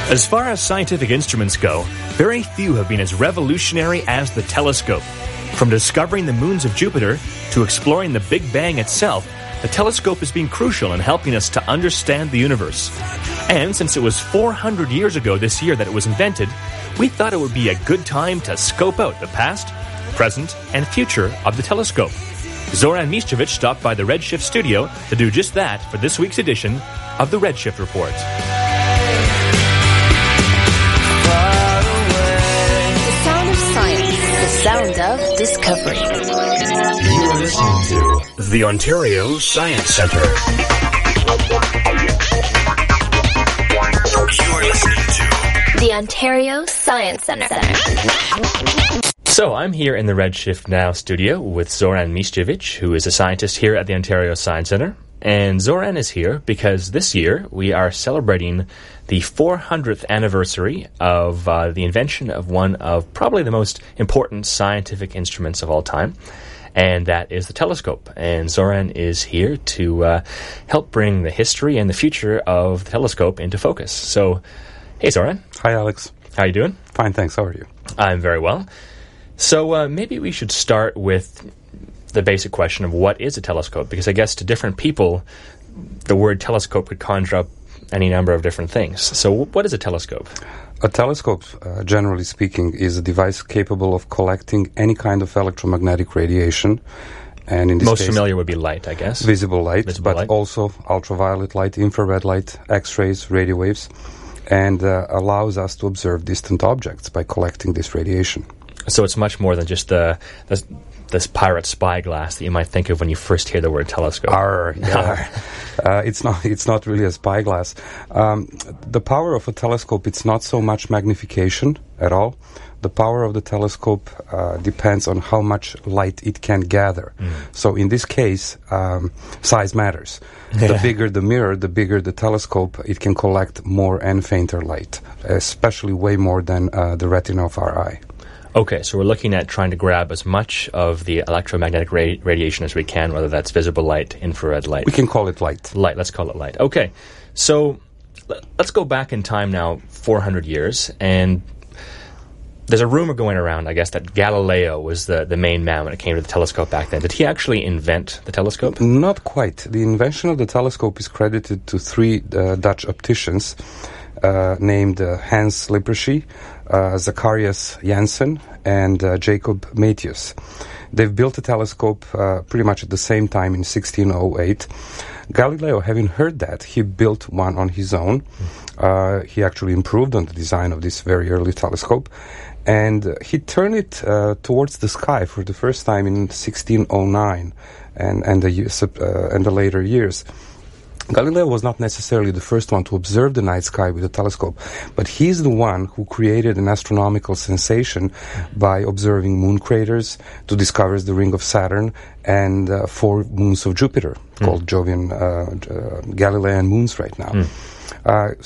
As far as scientific instruments go, very few have been as revolutionary as the telescope. From discovering the moons of Jupiter to exploring the Big Bang itself, the telescope has been crucial in helping us to understand the universe. And since it was 400 years ago this year that it was invented, we thought it would be a good time to scope out the past, present, and future of the telescope. Zoran Miščević stopped by the Redshift studio to do just that for this week's edition of the Redshift Report. Sound of discovery. You are listening to the Ontario Science Centre. You are listening to the Ontario Science Centre. So I'm here in the Redshift Now studio with Zoran Miščević, who is a scientist here at the Ontario Science Centre. And Zoran is here because this year we are celebrating the 400th anniversary of the invention of one of probably the most important scientific instruments of all time, and that is the telescope. And Zoran is here to help bring the history and the future of the telescope into focus. So, hey Zoran. Hi Alex. How are you doing? Fine, thanks. How are you? I'm very well. So maybe we should start with the basic question of what is a telescope, because I guess to different people the word telescope could conjure up any number of different things. So what is a telescope? A telescope, generally speaking, is a device capable of collecting any kind of electromagnetic radiation, and in this most case, familiar would be light, I guess. Visible light, but also ultraviolet light, infrared light, X-rays, radio waves, and allows us to observe distant objects by collecting this radiation. So it's much more than just this pirate spyglass that you might think of when you first hear the word telescope. It's not really a spyglass. The power of a telescope, it's not so much magnification at all. The power of the telescope depends on how much light it can gather. So in this case, size matters. The bigger the mirror, the bigger the telescope, it can collect more and fainter light, especially way more than the retina of our eye. Okay, so we're looking at trying to grab as much of the electromagnetic radiation as we can, whether that's visible light, infrared light. We can call it light. Light, let's call it light. Okay, so let's go back in time now 400 years, and there's a rumor going around, I guess, that Galileo was the main man when it came to the telescope back then. Did he actually invent the telescope? Not quite. The invention of the telescope is credited to three Dutch opticians named Hans Lippershey, Zacharias Janssen, and Jacob Matheus. They've built a telescope pretty much at the same time in 1608. Galileo, having heard that, he built one on his own. He actually improved on the design of this very early telescope, and he turned it towards the sky for the first time in 1609 and the later years. Galileo was not necessarily the first one to observe the night sky with a telescope, but he's the one who created an astronomical sensation by observing moon craters, to discover the ring of Saturn and 4 moons of Jupiter, called Jovian Galilean moons right now.